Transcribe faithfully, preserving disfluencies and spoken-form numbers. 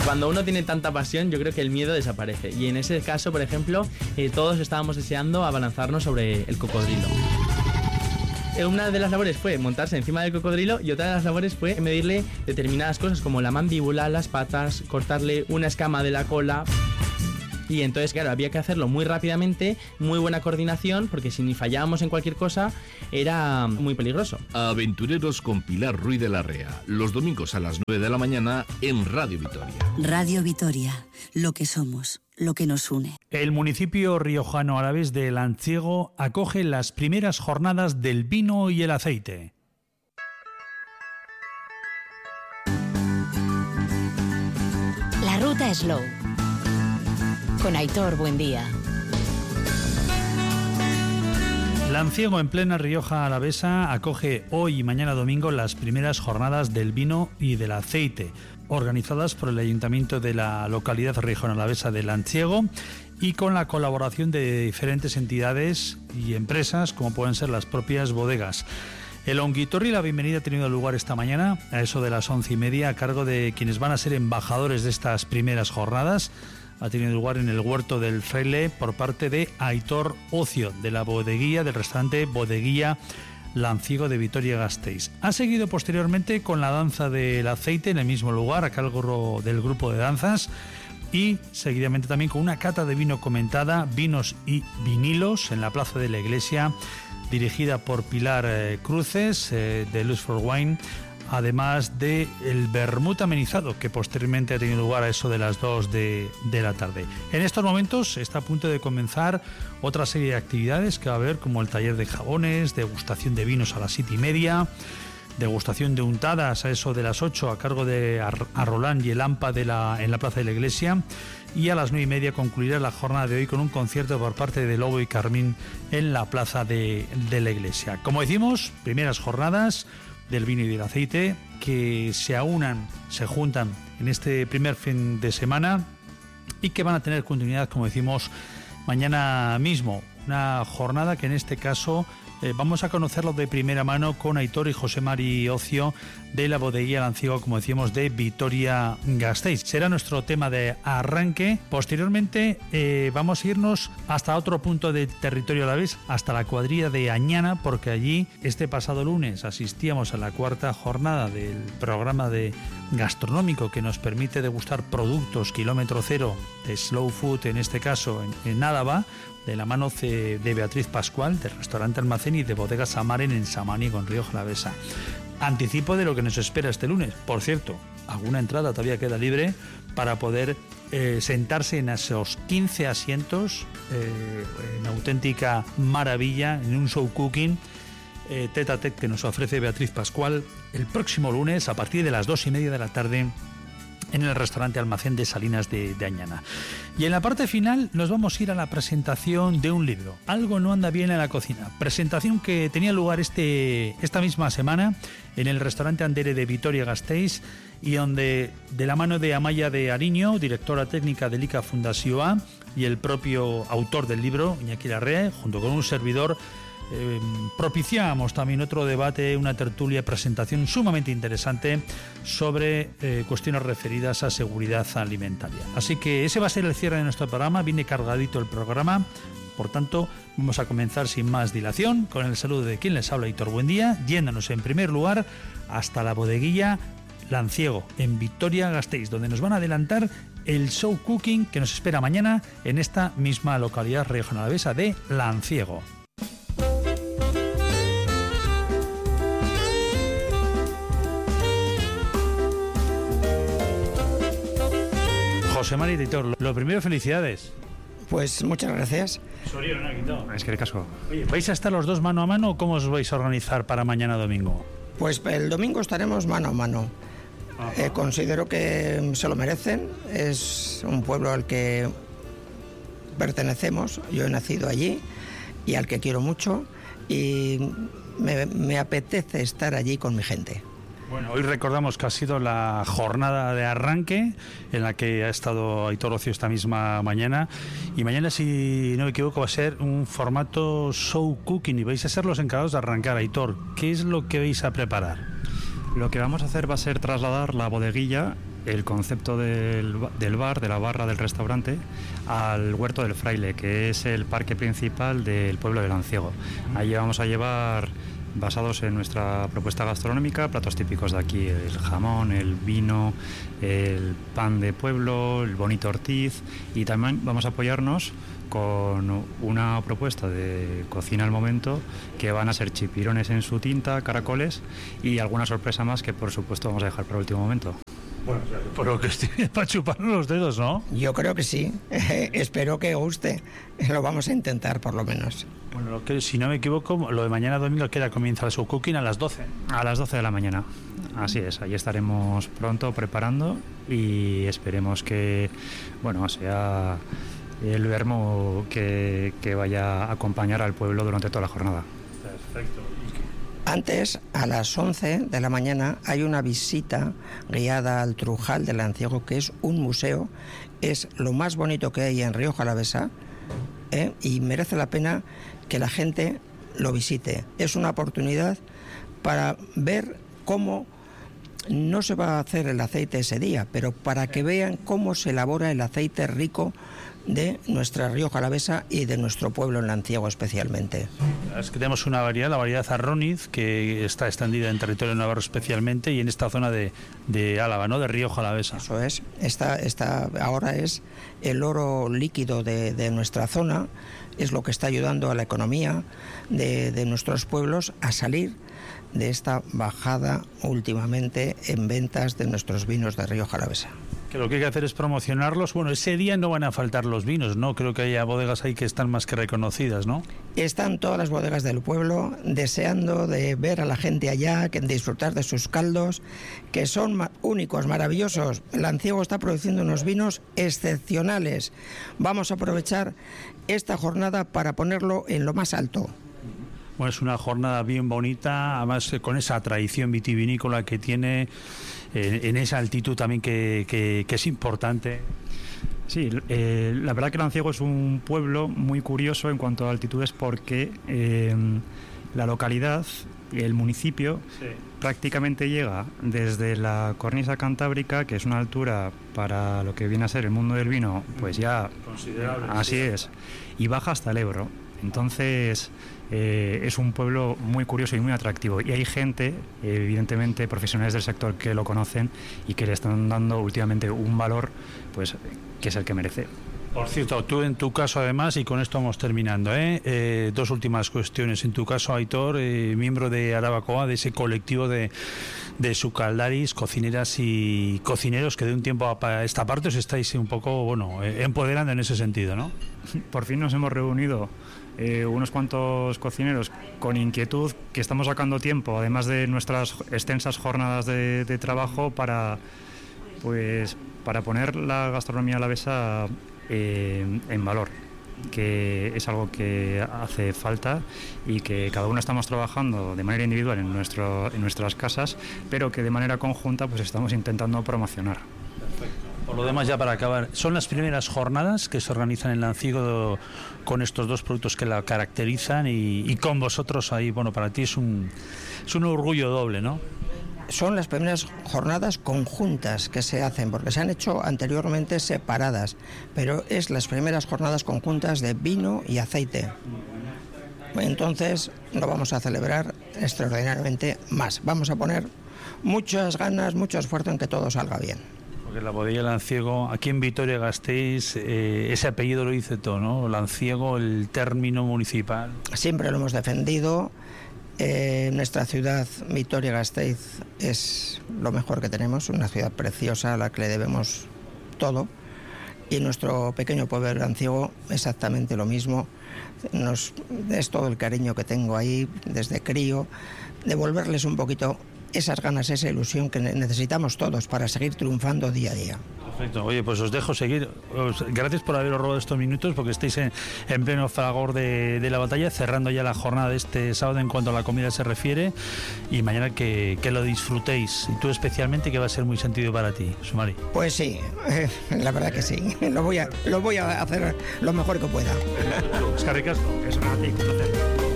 Cuando uno tiene tanta pasión, yo creo que el miedo desaparece. Y en ese caso, por ejemplo, eh, todos estábamos deseando abalanzarnos sobre el cocodrilo. Una de las labores fue montarse encima del cocodrilo y otra de las labores fue medirle determinadas cosas como la mandíbula, las patas, cortarle una escama de la cola. Y entonces, claro, había que hacerlo muy rápidamente, muy buena coordinación, porque si ni fallábamos en cualquier cosa, era muy peligroso. Aventureros con Pilar Ruiz de la Rea, los domingos a las nueve de la mañana en Radio Vitoria. Radio Vitoria, lo que somos, lo que nos une. El municipio riojano alavés de Lanciego acoge las primeras jornadas del vino y el aceite. La ruta Slow. Con Aitor Buendía. Lanciego, en plena Rioja alavesa, acoge hoy y mañana domingo las primeras jornadas del vino y del aceite, organizadas por el Ayuntamiento de la localidad riojana alavesa de Lanciego y con la colaboración de diferentes entidades y empresas, como pueden ser las propias bodegas. El Onguitorri, la bienvenida ha tenido lugar esta mañana, a eso de las once y media, a cargo de quienes van a ser embajadores de estas primeras jornadas. Ha tenido lugar en el Huerto del Fraile por parte de Aitor Ocio, de la bodeguía, del restaurante Bodeguía Lanciego de Vitoria-Gasteiz. Ha seguido posteriormente con la danza del aceite en el mismo lugar, a cargo del grupo de danzas, y seguidamente también con una cata de vino comentada, vinos y vinilos, en la plaza de la iglesia, dirigida por Pilar eh, Cruces, eh, de Luz for Wine, además de el vermut amenizado que posteriormente ha tenido lugar a eso de las dos de, de la tarde. En estos momentos está a punto de comenzar otra serie de actividades que va a haber, como el taller de jabones, degustación de vinos a las siete y media, degustación de untadas a eso de las ocho a cargo de Arrolán y el AMPA de la, en la plaza de la iglesia, y a las nueve y media concluirá la jornada de hoy con un concierto por parte de Lobo y Carmín en la plaza de, de la iglesia. Como decimos, primeras jornadas del vino y del aceite que se aunan, se juntan en este primer fin de semana y que van a tener continuidad, como decimos, mañana mismo. Una jornada que en este caso eh, vamos a conocerlo de primera mano con Aitor y José Mari Ocio de la bodeguía Lanciego, como decíamos, de Vitoria-Gasteiz. Será nuestro tema de arranque. Posteriormente eh, vamos a irnos hasta otro punto de territorio alavés, hasta la cuadrilla de Añana, porque allí este pasado lunes asistíamos a la cuarta jornada del programa de gastronómico que nos permite degustar productos kilómetro cero de slow food, en este caso en, en Álava, de la mano de Beatriz Pascual, del restaurante Almacén y de Bodegas Samaren en Samaniego, en Rioja Alavesa. Anticipo de lo que nos espera este lunes. Por cierto, alguna entrada todavía queda libre para poder eh, sentarse en esos quince asientos, eh, en auténtica maravilla, en un show cooking eh, tete a tete que nos ofrece Beatriz Pascual el próximo lunes a partir de las dos y media de la tarde en el restaurante Almacén de Salinas de, de Añana. Y en la parte final nos vamos a ir a la presentación de un libro. Algo no anda bien en la cocina. Presentación que tenía lugar este, esta misma semana en el restaurante Andere de Vitoria-Gasteiz, y donde, de la mano de Amaya de Ariño, directora técnica de Lica Fundazioa, y el propio autor del libro, Iñaki Larrea, junto con un servidor, Eh, propiciamos también otro debate, una tertulia, presentación sumamente interesante sobre eh, cuestiones referidas a seguridad alimentaria. Así que ese va a ser el cierre de nuestro programa. Viene cargadito el programa, por tanto vamos a comenzar sin más dilación con el saludo de quien les habla, Aitor Buendía, yéndonos en primer lugar hasta la bodeguilla Lanciego en Vitoria-Gasteiz, donde nos van a adelantar el show cooking que nos espera mañana en esta misma localidad riojana alavesa de Lanciego. José Mari Titor, lo primero, felicidades. Pues muchas gracias. Es que el casco. Oye, ¿vais a estar los dos mano a mano o cómo os vais a organizar para mañana domingo? Pues el domingo estaremos mano a mano. Eh, considero que se lo merecen. Es un pueblo al que pertenecemos. Yo he nacido allí y al que quiero mucho, y me, me apetece estar allí con mi gente. Bueno, hoy recordamos que ha sido la jornada de arranque en la que ha estado Aitor Ocio esta misma mañana, y mañana, si no me equivoco, va a ser un formato show cooking y vais a ser los encargados de arrancar. Aitor, ¿qué es lo que vais a preparar? Lo que vamos a hacer va a ser trasladar la bodeguilla el concepto del, del bar, de la barra del restaurante, al Huerto del Fraile, que es el parque principal del pueblo de Lanciego. Allí vamos a llevar, basados en nuestra propuesta gastronómica, platos típicos de aquí: el jamón, el vino, el pan de pueblo, el bonito Ortiz, y también vamos a apoyarnos con una propuesta de cocina al momento, que van a ser chipirones en su tinta, caracoles y alguna sorpresa más que por supuesto vamos a dejar para el último momento. Bueno, pero que estoy para chuparnos los dedos, ¿no? Yo creo que sí. Espero que guste. Lo vamos a intentar, por lo menos. Bueno, lo que, si no me equivoco, lo de mañana domingo, que era, comienza su cooking a las doce. A las doce de la mañana. Así es, ahí estaremos pronto preparando y esperemos que, bueno, sea el vermo que, que vaya a acompañar al pueblo durante toda la jornada. Perfecto. Antes, a las once de la mañana, hay una visita guiada al Trujal de Lanciego, que es un museo. Es lo más bonito que hay en Rioja Alavesa, ¿eh? Y merece la pena que la gente lo visite. Es una oportunidad para ver cómo no se va a hacer el aceite ese día, pero para que vean cómo se elabora el aceite rico de nuestra Rioja Alavesa y de nuestro pueblo en Lanciego especialmente. Es que tenemos una variedad, la variedad Arroniz, que está extendida en territorio navarro especialmente y en esta zona de, de Álava, ¿no? De Rioja Alavesa. Eso es. Esta, esta ahora es el oro líquido de, de nuestra zona, es lo que está ayudando a la economía de, de nuestros pueblos a salir de esta bajada últimamente en ventas de nuestros vinos de Rioja Alavesa. Que lo que hay que hacer es promocionarlos. Bueno, ese día no van a faltar los vinos, ¿no? Creo que hay bodegas ahí que están más que reconocidas, ¿no? Están todas las bodegas del pueblo deseando de ver a la gente allá, que disfrutar de sus caldos, que son únicos, maravillosos. Lanciego está produciendo unos vinos excepcionales. Vamos a aprovechar esta jornada para ponerlo en lo más alto. Bueno, es una jornada bien bonita, además con esa tradición vitivinícola que tiene, eh, en esa altitud también que, que, que es importante. Sí, eh, la verdad que Lanciego es un pueblo muy curioso en cuanto a altitudes, porque eh, la localidad, el municipio, sí, prácticamente llega desde la cornisa cantábrica, que es una altura para lo que viene a ser el mundo del vino, pues ya considerable. Así sí. es, y baja hasta el Ebro. Entonces eh, es un pueblo muy curioso y muy atractivo, y hay gente, evidentemente profesionales del sector, que lo conocen y que le están dando últimamente un valor, pues, que es el que merece. Por cierto, tú en tu caso además, y con esto vamos terminando, ¿eh? Eh, dos últimas cuestiones. En tu caso, Aitor, eh, miembro de Arabacoa, de ese colectivo de, de sucaldaris, cocineras y cocineros que de un tiempo a esta parte os estáis un poco, bueno, eh, empoderando en ese sentido, ¿no? Por fin nos hemos reunido eh, unos cuantos cocineros con inquietud, que estamos sacando tiempo, además de nuestras extensas jornadas de, de trabajo, para, pues, para poner la gastronomía alavesa Eh, en valor, que es algo que hace falta y que cada uno estamos trabajando de manera individual en, nuestro, en nuestras casas, pero que de manera conjunta pues estamos intentando promocionar. Perfecto. Por lo demás, ya para acabar, son las primeras jornadas que se organizan en Lanciego con estos dos productos que la caracterizan, y, y con vosotros ahí, bueno, para ti es un, es un orgullo doble, ¿no? Son las primeras jornadas conjuntas que se hacen, porque se han hecho anteriormente separadas, pero es las primeras jornadas conjuntas de vino y aceite. Entonces lo vamos a celebrar extraordinariamente más. Vamos a poner muchas ganas, mucho esfuerzo en que todo salga bien. Porque la bodega Lanciego, aquí en Vitoria-Gasteiz, eh, ese apellido lo dice todo, ¿no? Lanciego, el término municipal. Siempre lo hemos defendido. Eh, nuestra ciudad, Vitoria-Gasteiz, es lo mejor que tenemos, una ciudad preciosa a la que le debemos todo, y nuestro pequeño pueblo de Lanciego exactamente lo mismo. Nos, es todo el cariño que tengo ahí desde crío, devolverles un poquito esas ganas, esa ilusión que necesitamos todos para seguir triunfando día a día. Perfecto. Oye, pues os dejo seguir. Os, gracias por haberos robado estos minutos, porque estáis en, en pleno fragor de, de la batalla, cerrando ya la jornada de este sábado en cuanto a la comida se refiere, y mañana que, que lo disfrutéis, y tú especialmente, que va a ser muy sentido para ti, Sumari. Pues sí, eh, la verdad que sí. Lo voy a, lo voy a hacer lo mejor que pueda. Es que ricasco. Es un placer.